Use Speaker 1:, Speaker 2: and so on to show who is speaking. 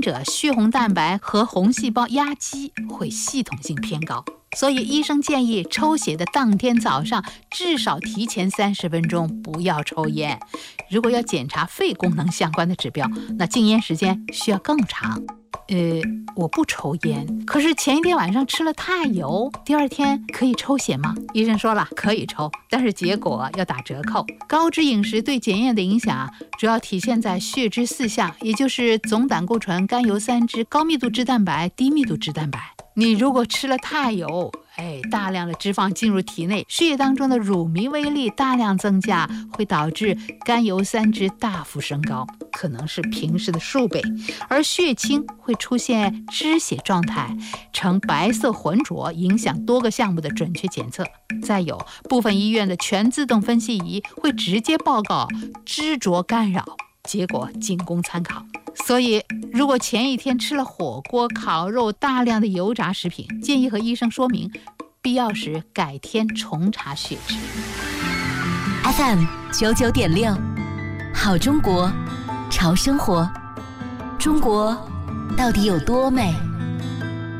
Speaker 1: 患者血红蛋白和红细胞压积会系统性偏高，所以医生建议抽血的当天早上至少提前30分钟不要抽烟。如果要检查肺功能相关的指标，那禁烟时间需要更长。我不抽烟，可是前一天晚上吃了太油，第二天可以抽血吗？医生说了可以抽，但是结果要打折扣。高脂饮食对检验的影响主要体现在血脂4项，也就是总胆固醇、甘油三酯、高密度脂蛋白、低密度脂蛋白。你如果吃了太油，大量的脂肪进入体内，血液当中的乳糜微粒大量增加，会导致甘油三酯大幅升高，可能是平时的数倍，而血清会出现脂血状态，呈白色浑浊，影响多个项目的准确检测。再有部分医院的全自动分析仪会直接报告脂浊干扰，结果仅供参考。所以如果前一天吃了火锅、烤肉、大量的油炸食品，建议和医生说明，必要时改天重查血脂。
Speaker 2: FM 99.6，好中国，潮生活。中国到底有多美？